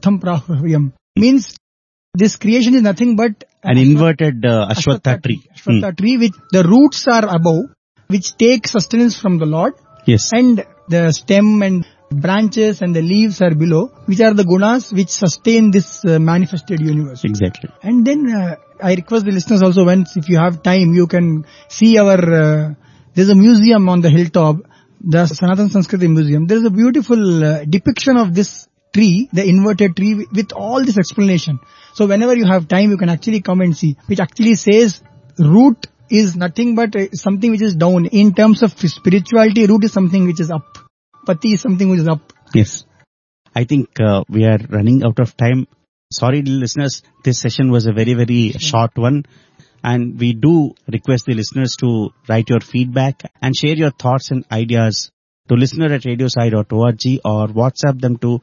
Ashwatham Prahuryam. Means this creation is nothing but an inverted Ashwatha tree. Ashwatha tree, which the roots are above, which take sustenance from the Lord. Yes. And the stem and branches and the leaves are below, which are the gunas which sustain this manifested universe. Exactly. And then I request the listeners also, once if you have time, you can see our, there's a museum on the hilltop, the Sanatana Sanskriti Museum. There's a beautiful depiction of this tree, the inverted tree, with all this explanation. So whenever you have time, you can actually come and see, which actually says root is nothing but something which is down. In terms of spirituality, root is something which is up. Pati is something which is up. Yes. I think we are running out of time. Sorry, listeners, this session was a very, very short one. And we do request the listeners to write your feedback and share your thoughts and ideas to listener@radiosai.org or WhatsApp them to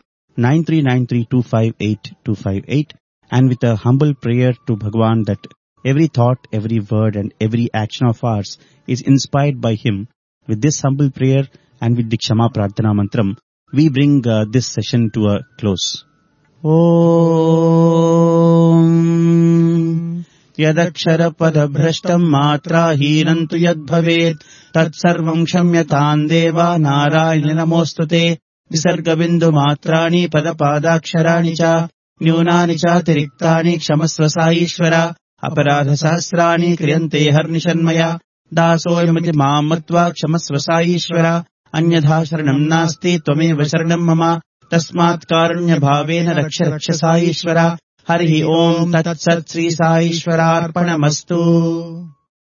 9393258258, and with a humble prayer to Bhagwan that every thought, every word and every action of ours is inspired by him. With this humble prayer and with the Kshama Prarthana Mantram, we bring this session to a close. Om Yadakshara Padabhrashtam Matra Hinantu Yad Bhavet Tat Sarvam Kshamyatam Deva Narayana Namostute Visarga Bindu Matrani Padapadaksharaani Cha Nyunani Cha Tiriktani Kshamasva Saishvara Aparadha Sahasrani Kriyante Harnishanmaya Dasoyamati Mamatva Kshamasva Saishvara Anyadha Sharanam Nasti Tvameva Sharanam Mama Tasmat Karanya Bhavena Raksha Raksha Saishvara Harihi Om Tat Sat Sri Saishvara Arpanamastu.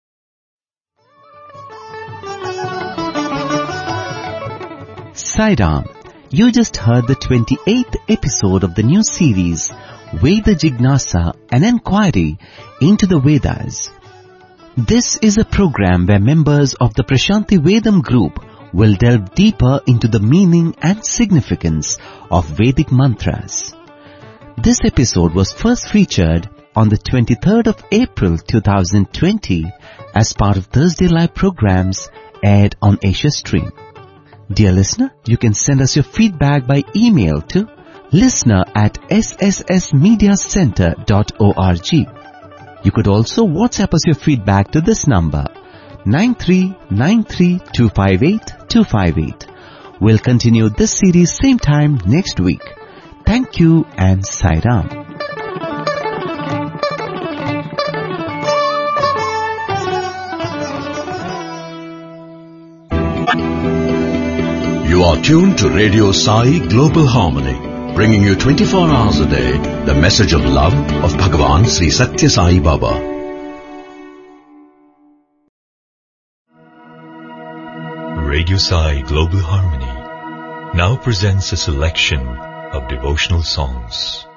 Sai Ram, you just heard the 28th episode of the new series Veda Jignasa, an inquiry into the Vedas. This is a program where members of the Prashanti Vedam group will delve deeper into the meaning and significance of Vedic mantras. This episode was first featured on the 23rd of April 2020 as part of Thursday Live programs aired on Asia Stream. Dear listener, you can send us your feedback by email to listener@sssmediacenter.org. You could also WhatsApp us your feedback to this number 9393258258. We'll continue this series same time next week. Thank you and Sai Ram. You are tuned to Radio Sai Global Harmony, bringing you 24 hours a day the message of love of Bhagavan Sri Satya Sai Baba. Radio Sai Global Harmony now presents a selection of devotional songs.